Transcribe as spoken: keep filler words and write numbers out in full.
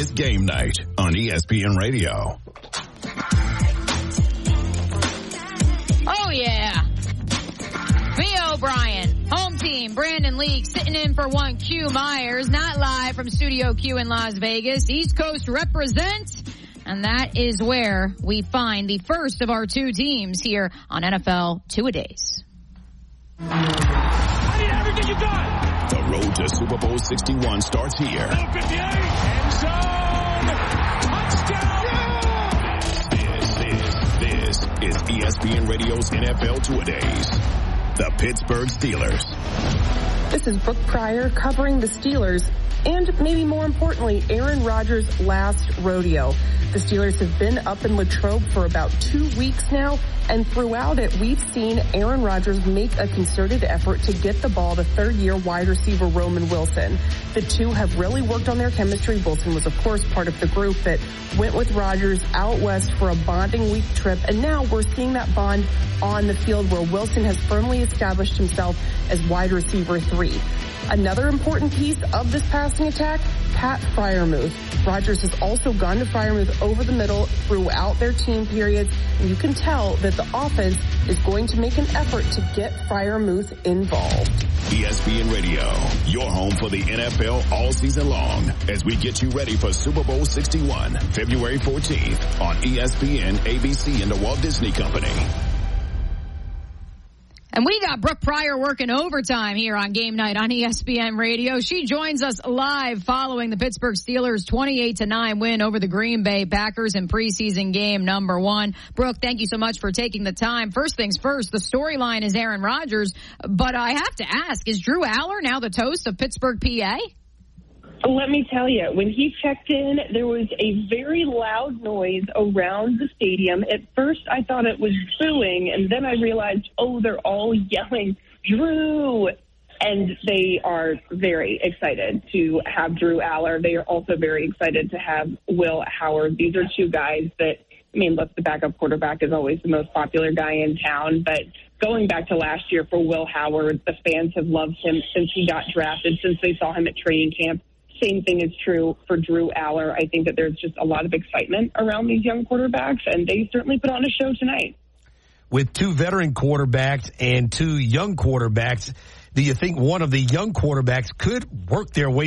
is Game Night on E S P N Radio. Oh, yeah. V. O'Brien, home team, Brandon Leak sitting in for one Q Myers, not live from Studio Q in Las Vegas. East Coast represents, and that is where we find the first of our two teams here on N F L Two-A-Days. I need everything you got. The road to Super Bowl sixty-one starts here. fifty-eight, end zone, touchdown. This, this, this is E S P N Radio's N F L Two-A-Days. The Pittsburgh Steelers. This is Brooke Pryor covering the Steelers and, maybe more importantly, Aaron Rodgers' last rodeo. The Steelers have been up in Latrobe for about two weeks now, and throughout it, we've seen Aaron Rodgers make a concerted effort to get the ball to third-year wide receiver Roman Wilson. The two have really worked on their chemistry. Wilson was, of course, part of the group that went with Rodgers out west for a bonding week trip, and now we're seeing that bond on the field where Wilson has firmly established himself as wide receiver three. Another important piece of this passing attack, Pat Freiermuth. Rodgers has also gone to Freiermuth over the middle throughout their team periods, and you can tell that the offense is going to make an effort to get Freiermuth involved. E S P N Radio, your home for the N F L all season long, as we get you ready for Super Bowl sixty-one, February fourteenth on E S P N, A B C, and the Walt Disney Company. And we got Brooke Pryor working overtime here on Game Night on E S P N Radio. She joins us live following the Pittsburgh Steelers' twenty-eight to nine win over the Green Bay Packers in preseason game number one. Brooke, thank you so much for taking the time. First things first, the storyline is Aaron Rodgers, but I have to ask, is Drew Aller now the toast of Pittsburgh, P A? Let me tell you, when he checked in, there was a very loud noise around the stadium. At first, I thought it was booing, and then I realized, oh, they're all yelling, Drew! And they are very excited to have Drew Aller. They are also very excited to have Will Howard. These are two guys that, I mean, look, the backup quarterback is always the most popular guy in town, but going back to last year for Will Howard, the fans have loved him since he got drafted, since they saw him at training camp. Same thing is true for Drew Aller. I think that there's just a lot of excitement around these young quarterbacks, and they certainly put on a show tonight. With two veteran quarterbacks and two young quarterbacks, do you think one of the young quarterbacks could work their way